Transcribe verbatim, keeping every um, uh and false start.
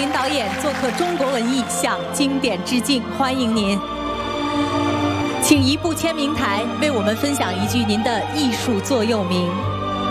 林导演做客中国文艺，向经典致敬，欢迎您。请移步签名台，为我们分享一句您的艺术座右铭。